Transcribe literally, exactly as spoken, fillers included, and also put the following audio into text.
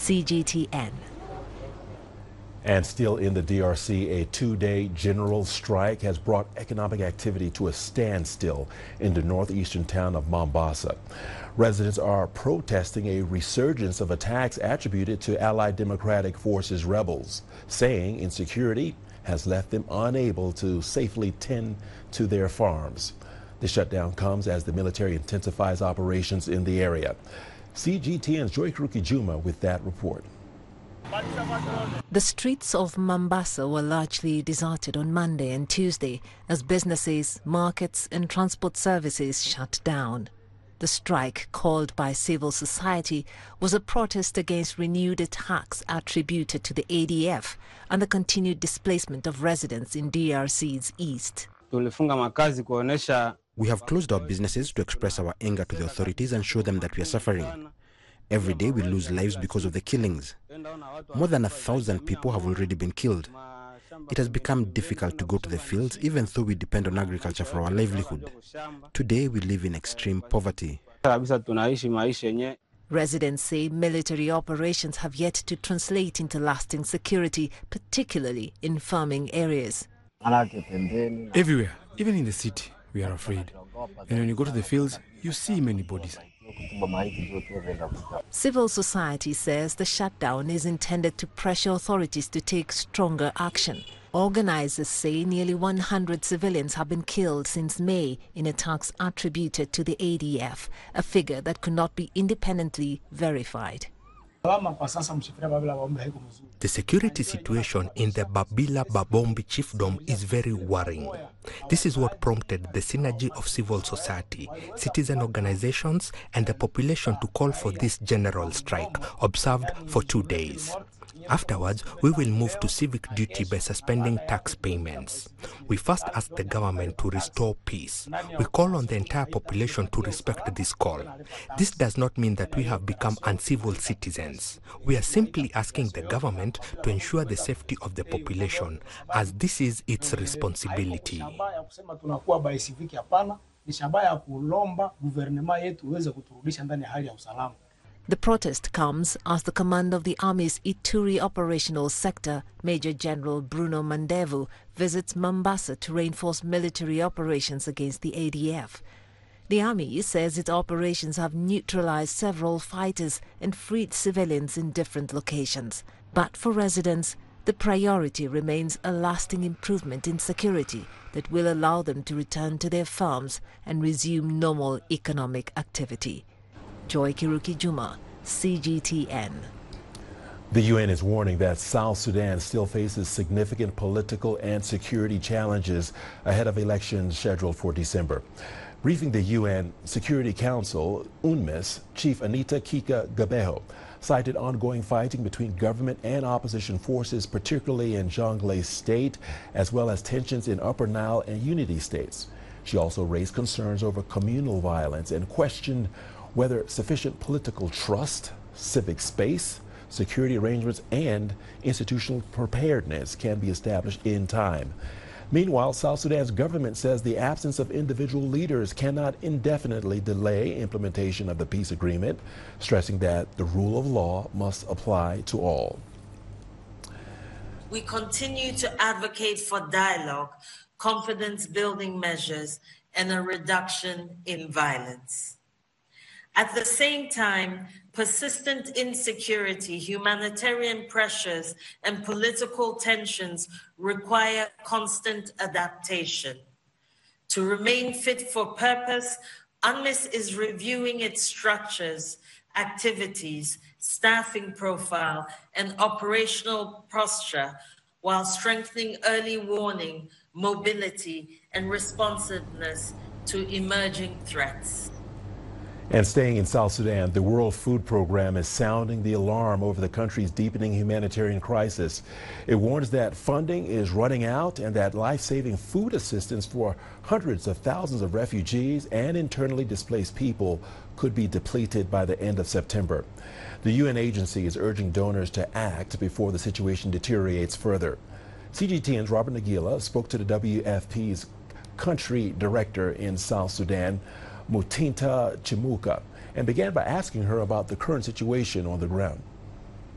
C G T N. And still in the D R C, a two-day general strike has brought economic activity to a standstill in the northeastern town of Mombasa. Residents are protesting a resurgence of attacks attributed to Allied Democratic Forces rebels, saying insecurity has left them unable to safely tend to their farms. The shutdown comes as the military intensifies operations in the area. C G T N's Joy Karuki Juma with that report. The streets of Mombasa were largely deserted on Monday and Tuesday as businesses, markets and transport services shut down. The strike, called by civil society, was a protest against renewed attacks attributed to the A D F and the continued displacement of residents in D R C's east. We have closed our businesses to express our anger to the authorities and show them that we are suffering. Every day we lose lives because of the killings. More than a thousand people have already been killed. It has become difficult to go to the fields even though we depend on agriculture for our livelihood. Today we live in extreme poverty. Residents say military operations have yet to translate into lasting security, particularly in farming areas. Everywhere, even in the city, we are afraid. And when you go to the fields, you see many bodies. Civil society says the shutdown is intended to pressure authorities to take stronger action. Organizers say nearly one hundred civilians have been killed since May in attacks attributed to the A D F, a figure that could not be independently verified. The security situation in the Babila Babombi chiefdom is very worrying. This is what prompted the synergy of civil society, citizen organizations and the population to call for this general strike, observed for two days. Afterwards, we will move to civic duty by suspending tax payments. We first ask the government to restore peace. We call on the entire population to respect this call. This does not mean that we have become uncivil citizens. We are simply asking the government to ensure the safety of the population, as this is its responsibility. The protest comes as the commander of the Army's Ituri operational sector, Major General Bruno Mandevu, visits Mombasa to reinforce military operations against the A D F. The Army says its operations have neutralized several fighters and freed civilians in different locations. But for residents, the priority remains a lasting improvement in security that will allow them to return to their farms and resume normal economic activity. Joy Karuki Juma, C G T N. The U N is warning that South Sudan still faces significant political and security challenges ahead of elections scheduled for December. Briefing the U N Security Council, UNMISS Chief Anita Kika Gabeho cited ongoing fighting between government and opposition forces, particularly in Jonglei State, as well as tensions in Upper Nile and Unity States. She also raised concerns over communal violence and questioned whether sufficient political trust, civic space, security arrangements, and institutional preparedness can be established in time. Meanwhile, South Sudan's government says the absence of individual leaders cannot indefinitely delay implementation of the peace agreement, stressing that the rule of law must apply to all. We continue to advocate for dialogue, confidence-building measures, and a reduction in violence. At the same time, persistent insecurity, humanitarian pressures, and political tensions require constant adaptation. To remain fit for purpose, UNMISS is reviewing its structures, activities, staffing profile, and operational posture while strengthening early warning, mobility, and responsiveness to emerging threats. And staying in South Sudan, the World Food Program is sounding the alarm over the country's deepening humanitarian crisis. It warns that funding is running out and that life-saving food assistance for hundreds of thousands of refugees and internally displaced people could be depleted by the end of September. The U N agency is urging donors to act before the situation deteriorates further. C G T N's Robert Nagila spoke to the W F P's country director in South Sudan, Mutinta Chimuka, and began by asking her about the current situation on the ground.